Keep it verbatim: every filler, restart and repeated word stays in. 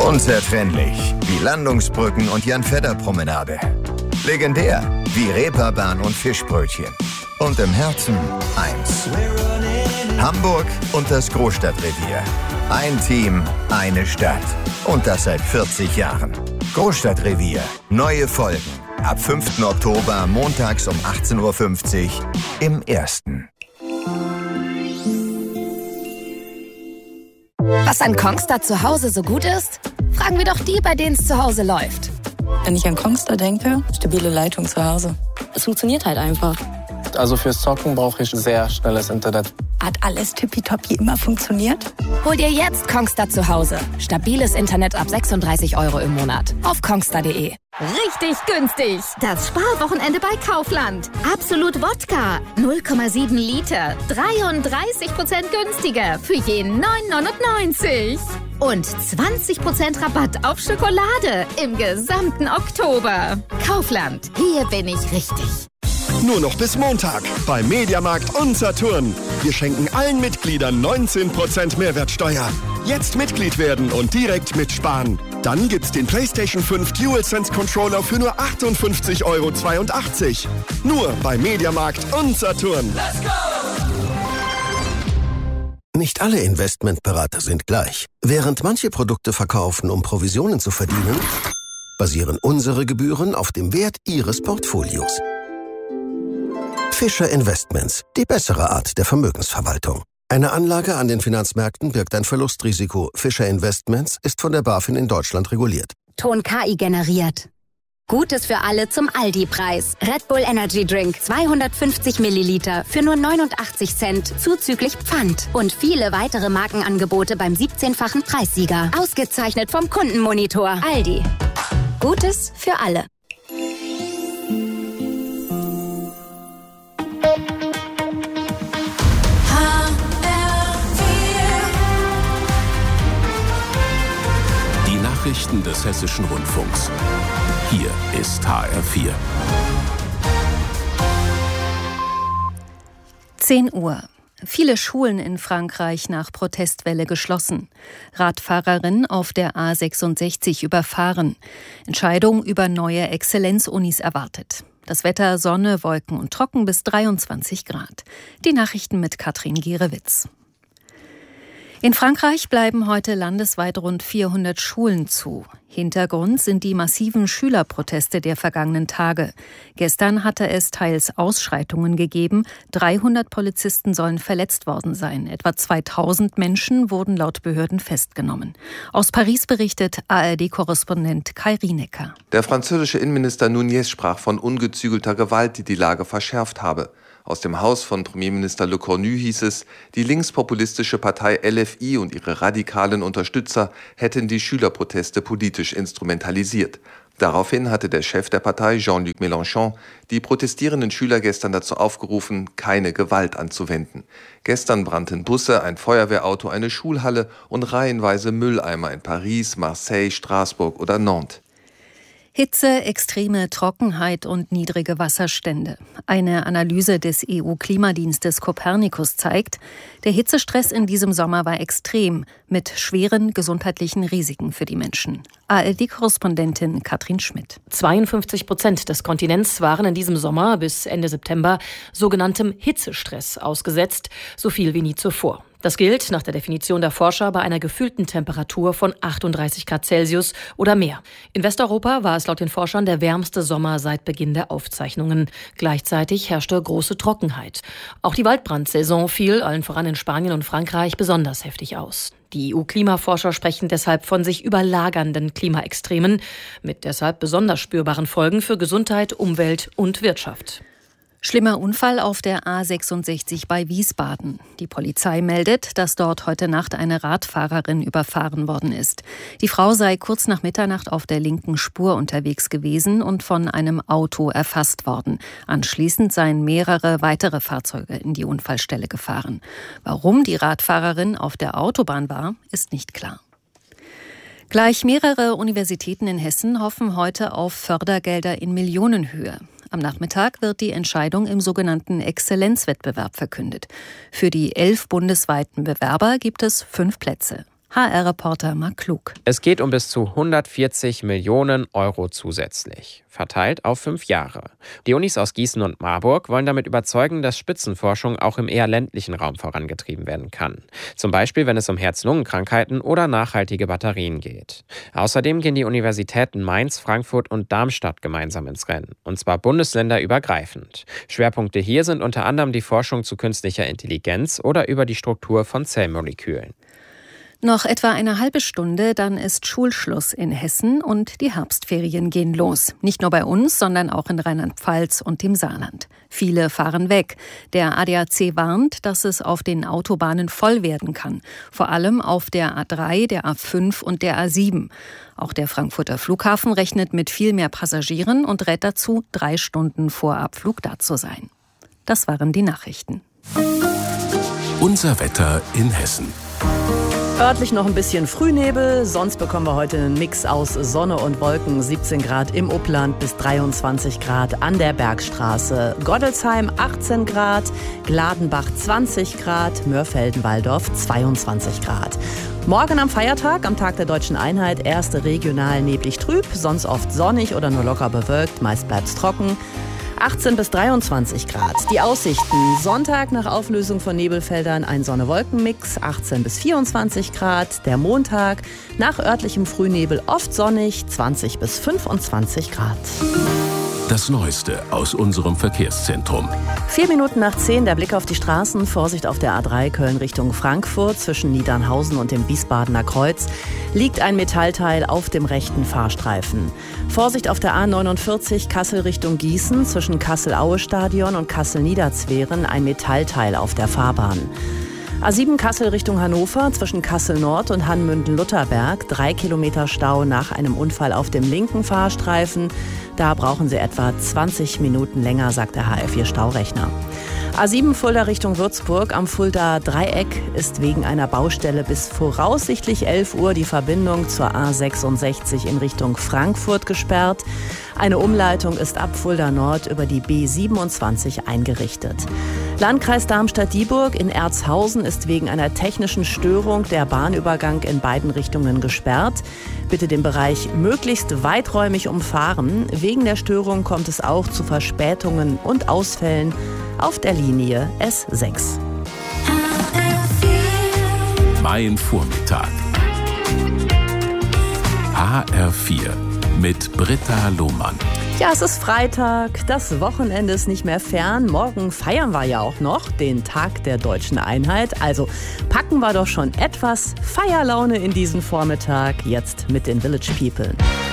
Unzertrennlich wie Landungsbrücken und Jan-Fedder-Promenade. Legendär wie Reeperbahn und Fischbrötchen. Und im Herzen eins. Hamburg und das Großstadtrevier. Ein Team, eine Stadt. Und das seit vierzig Jahren. Großstadtrevier. Neue Folgen. Ab fünften Oktober montags um achtzehn Uhr fünfzig im Ersten. Was an Kongstar zu Hause so gut ist? Fragen wir doch die, bei denen es zu Hause läuft. Wenn ich an Kongstar denke, stabile Leitung zu Hause. Es funktioniert halt einfach. Also fürs Zocken brauche ich sehr schnelles Internet. Hat alles tippitoppi immer funktioniert? Hol dir jetzt Kongstar zu Hause. Stabiles Internet ab sechsunddreißig Euro im Monat. Auf kongstar punkt de. Richtig günstig. Das Sparwochenende bei Kaufland. Absolut Wodka. null Komma sieben Liter. dreiunddreißig Prozent günstiger. Für jeden neun neunundneunzig. Und zwanzig Prozent Rabatt auf Schokolade. Im gesamten Oktober. Kaufland. Hier bin ich richtig. Nur noch bis Montag bei Mediamarkt und Saturn. Wir schenken allen Mitgliedern neunzehn Prozent Mehrwertsteuer. Jetzt Mitglied werden und direkt mitsparen. Dann gibt's den PlayStation fünf DualSense Controller für nur achtundfünfzig Euro zweiundachtzig. Nur bei Mediamarkt und Saturn. Let's go! Nicht alle Investmentberater sind gleich. Während manche Produkte verkaufen, um Provisionen zu verdienen, basieren unsere Gebühren auf dem Wert Ihres Portfolios. Fischer Investments, die bessere Art der Vermögensverwaltung. Eine Anlage an den Finanzmärkten birgt ein Verlustrisiko. Fischer Investments ist von der BaFin in Deutschland reguliert. Ton K I generiert. Gutes für alle zum Aldi-Preis. Red Bull Energy Drink zweihundertfünfzig Milliliter für nur neunundachtzig Cent zuzüglich Pfand. Und viele weitere Markenangebote beim siebzehnfachen Preissieger. Ausgezeichnet vom Kundenmonitor. Aldi. Gutes für alle. Nachrichten des Hessischen Rundfunks. Hier ist H R vier. zehn Uhr. Viele Schulen in Frankreich nach Protestwelle geschlossen. Radfahrerin auf der A sechsundsechzig überfahren. Entscheidung über neue Exzellenzunis erwartet. Das Wetter Sonne, Wolken und trocken bis dreiundzwanzig Grad. Die Nachrichten mit Katrin Gierewitz. In Frankreich bleiben heute landesweit rund vierhundert Schulen zu. Hintergrund sind die massiven Schülerproteste der vergangenen Tage. Gestern hatte es teils Ausschreitungen gegeben. dreihundert Polizisten sollen verletzt worden sein. Etwa zweitausend Menschen wurden laut Behörden festgenommen. Aus Paris berichtet A R D-Korrespondent Kai Rienecker. Der französische Innenminister Nunez sprach von ungezügelter Gewalt, die die Lage verschärft habe. Aus dem Haus von Premierminister Le Cornu hieß es, die linkspopulistische Partei L F I und ihre radikalen Unterstützer hätten die Schülerproteste politisch instrumentalisiert. Daraufhin hatte der Chef der Partei, Jean-Luc Mélenchon, die protestierenden Schüler gestern dazu aufgerufen, keine Gewalt anzuwenden. Gestern brannten Busse, ein Feuerwehrauto, eine Schulhalle und reihenweise Mülleimer in Paris, Marseille, Straßburg oder Nantes. Hitze, extreme Trockenheit und niedrige Wasserstände. Eine Analyse des E U-Klimadienstes Copernicus zeigt, der Hitzestress in diesem Sommer war extrem, mit schweren gesundheitlichen Risiken für die Menschen. A R D-Korrespondentin Katrin Schmidt. zweiundfünfzig Prozent des Kontinents waren in diesem Sommer bis Ende September sogenanntem Hitzestress ausgesetzt, so viel wie nie zuvor. Das gilt nach der Definition der Forscher bei einer gefühlten Temperatur von achtunddreißig Grad Celsius oder mehr. In Westeuropa war es laut den Forschern der wärmste Sommer seit Beginn der Aufzeichnungen. Gleichzeitig herrschte große Trockenheit. Auch die Waldbrandsaison fiel, allen voran in Spanien und Frankreich, besonders heftig aus. Die E U-Klimaforscher sprechen deshalb von sich überlagernden Klimaextremen mit deshalb besonders spürbaren Folgen für Gesundheit, Umwelt und Wirtschaft. Schlimmer Unfall auf der A sechsundsechzig bei Wiesbaden. Die Polizei meldet, dass dort heute Nacht eine Radfahrerin überfahren worden ist. Die Frau sei kurz nach Mitternacht auf der linken Spur unterwegs gewesen und von einem Auto erfasst worden. Anschließend seien mehrere weitere Fahrzeuge in die Unfallstelle gefahren. Warum die Radfahrerin auf der Autobahn war, ist nicht klar. Gleich mehrere Universitäten in Hessen hoffen heute auf Fördergelder in Millionenhöhe. Am Nachmittag wird die Entscheidung im sogenannten Exzellenzwettbewerb verkündet. Für die elf bundesweiten Bewerber gibt es fünf Plätze. H R-Reporter Marc Klug. Es geht um bis zu hundertvierzig Millionen Euro zusätzlich, verteilt auf fünf Jahre. Die Unis aus Gießen und Marburg wollen damit überzeugen, dass Spitzenforschung auch im eher ländlichen Raum vorangetrieben werden kann. Zum Beispiel, wenn es um Herz-Lungen-Krankheiten oder nachhaltige Batterien geht. Außerdem gehen die Universitäten Mainz, Frankfurt und Darmstadt gemeinsam ins Rennen. Und zwar bundesländerübergreifend. Schwerpunkte hier sind unter anderem die Forschung zu künstlicher Intelligenz oder über die Struktur von Zellmolekülen. Noch etwa eine halbe Stunde, dann ist Schulschluss in Hessen und die Herbstferien gehen los. Nicht nur bei uns, sondern auch in Rheinland-Pfalz und dem Saarland. Viele fahren weg. Der A D A C warnt, dass es auf den Autobahnen voll werden kann. Vor allem auf der A drei, der A fünf und der A sieben. Auch der Frankfurter Flughafen rechnet mit viel mehr Passagieren und rät dazu, drei Stunden vor Abflug da zu sein. Das waren die Nachrichten. Unser Wetter in Hessen. Örtlich noch ein bisschen Frühnebel, sonst bekommen wir heute einen Mix aus Sonne und Wolken. siebzehn Grad im Upland bis dreiundzwanzig Grad an der Bergstraße. Gottelsheim achtzehn Grad, Gladenbach zwanzig Grad, Mörfelden-Walldorf zweiundzwanzig Grad. Morgen am Feiertag, am Tag der Deutschen Einheit, erste regional neblig trüb, sonst oft sonnig oder nur locker bewölkt, meist bleibt's trocken. achtzehn bis dreiundzwanzig Grad. Die Aussichten: Sonntag nach Auflösung von Nebelfeldern ein Sonne-Wolken-Mix, achtzehn bis vierundzwanzig Grad. Der Montag nach örtlichem Frühnebel oft sonnig, zwanzig bis fünfundzwanzig Grad. Das Neueste aus unserem Verkehrszentrum. Vier Minuten nach zehn, der Blick auf die Straßen. Vorsicht auf der A drei Köln Richtung Frankfurt. Zwischen Niedernhausen und dem Wiesbadener Kreuz liegt ein Metallteil auf dem rechten Fahrstreifen. Vorsicht auf der A neunundvierzig Kassel Richtung Gießen. Zwischen Kassel-Aue-Stadion und Kassel-Niederzweren ein Metallteil auf der Fahrbahn. A sieben Kassel Richtung Hannover, zwischen Kassel Nord und Hannmünden-Lutherberg. Drei Kilometer Stau nach einem Unfall auf dem linken Fahrstreifen. Da brauchen Sie etwa zwanzig Minuten länger, sagt der H R vier Staurechner. A sieben Fulda Richtung Würzburg. Am Fulda Dreieck ist wegen einer Baustelle bis voraussichtlich elf Uhr die Verbindung zur A sechsundsechzig in Richtung Frankfurt gesperrt. Eine Umleitung ist ab Fulda Nord über die B siebenundzwanzig eingerichtet. Landkreis Darmstadt-Dieburg in Erzhausen ist wegen einer technischen Störung der Bahnübergang in beiden Richtungen gesperrt. Bitte den Bereich möglichst weiträumig umfahren. Wegen der Störung kommt es auch zu Verspätungen und Ausfällen auf der Linie S sechs. Mein Vormittag. H R vier mit Britta Lohmann. Ja, es ist Freitag, das Wochenende ist nicht mehr fern. Morgen feiern wir ja auch noch den Tag der Deutschen Einheit. Also packen wir doch schon etwas Feierlaune in diesen Vormittag, jetzt mit den Village People.